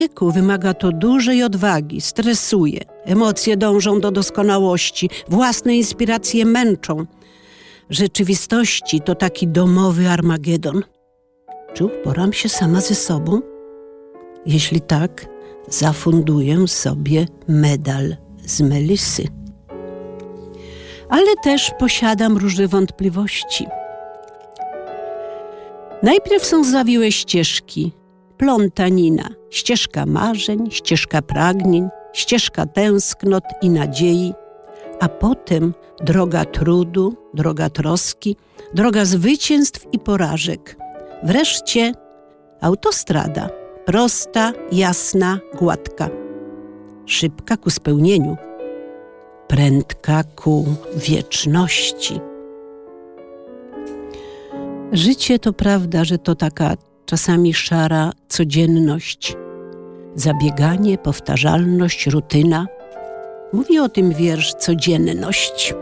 wieku wymaga to dużej odwagi, stresuje. Emocje dążą do doskonałości, własne inspiracje męczą. W rzeczywistości to taki domowy Armagedon. Czy uporam się sama ze sobą? Jeśli tak, zafunduję sobie medal z Melisy. Ale też posiadam różne wątpliwości. Najpierw są zawiłe ścieżki, plątanina, ścieżka marzeń, ścieżka pragnień, ścieżka tęsknot i nadziei, a potem droga trudu, droga troski, droga zwycięstw i porażek. Wreszcie autostrada, prosta, jasna, gładka, szybka ku spełnieniu, prędka ku wieczności. Życie to prawda, że to taka czasami szara codzienność, zabieganie, powtarzalność, rutyna. Mówi o tym wiersz Codzienność.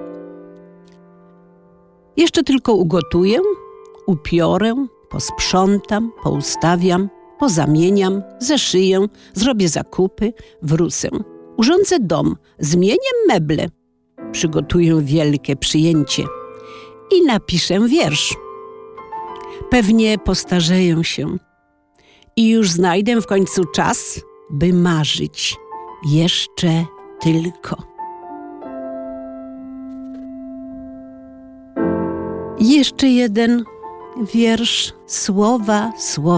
Jeszcze tylko ugotuję, upiorę, posprzątam, poustawiam, pozamieniam, zeszyję, zrobię zakupy, wrócę. Urządzę dom, zmienię meble, przygotuję wielkie przyjęcie i napiszę wiersz. Pewnie postarzeję się i już znajdę w końcu czas, by marzyć jeszcze tylko. Jeszcze jeden wiersz, słowa.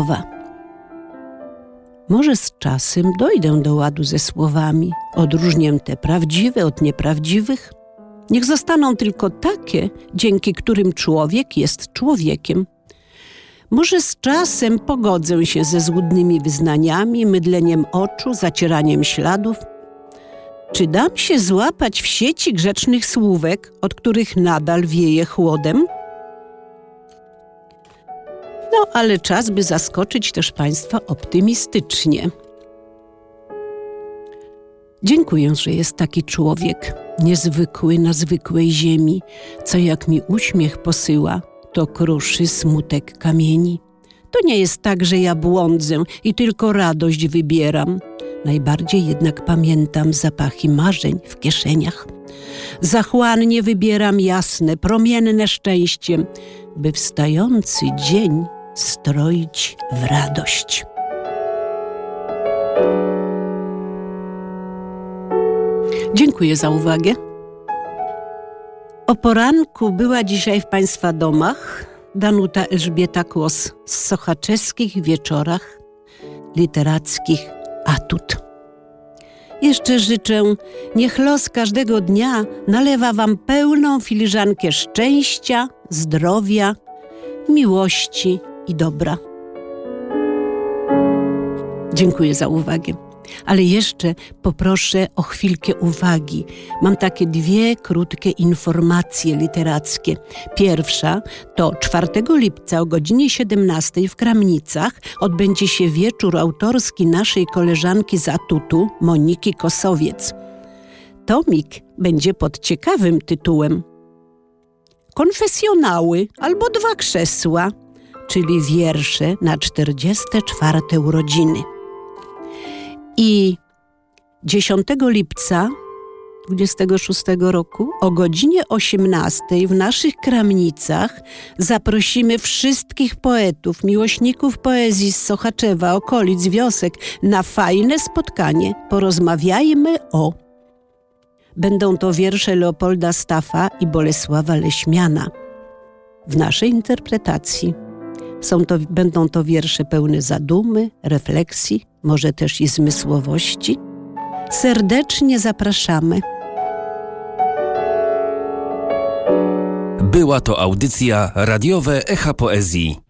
Może z czasem dojdę do ładu ze słowami, odróżnię te prawdziwe od nieprawdziwych. Niech zostaną tylko takie, dzięki którym człowiek jest człowiekiem. Może z czasem pogodzę się ze złudnymi wyznaniami, mydleniem oczu, zacieraniem śladów. Czy dam się złapać w sieci grzecznych słówek, od których nadal wieje chłodem? No, ale czas, by zaskoczyć też Państwa optymistycznie. Dziękuję, że jest taki człowiek, niezwykły na zwykłej ziemi, co jak mi uśmiech posyła, to kruszy smutek kamieni. To nie jest tak, że ja błądzę i tylko radość wybieram. Najbardziej jednak pamiętam zapachy marzeń w kieszeniach. Zachłannie wybieram jasne, promienne szczęście, by wstający dzień stroić w radość. Dziękuję za uwagę. O poranku była dzisiaj w Państwa domach Danuta Elżbieta Kłos z Sochaczewskich Wieczorach Literackich Atut. Jeszcze życzę, niech los każdego dnia nalewa Wam pełną filiżankę szczęścia, zdrowia, miłości i dobra. Dziękuję za uwagę. Ale jeszcze poproszę o chwilkę uwagi. Mam takie 2 krótkie informacje literackie. Pierwsza to 4 lipca o godzinie 17 w Kramnicach odbędzie się wieczór autorski naszej koleżanki z Atutu, Moniki Kosowiec. Tomik będzie pod ciekawym tytułem Konfesjonały albo 2 krzesła, czyli wiersze na 44. urodziny. I 10 lipca 26 roku o godzinie 18 w naszych Kramnicach zaprosimy wszystkich poetów, miłośników poezji z Sochaczewa, okolic, wiosek na fajne spotkanie. Porozmawiajmy o... Będą to wiersze Leopolda Staffa i Bolesława Leśmiana. W naszej interpretacji będą to wiersze pełne zadumy, refleksji, może też i zmysłowości. Serdecznie zapraszamy. Była to audycja radiowe Echa Poezji.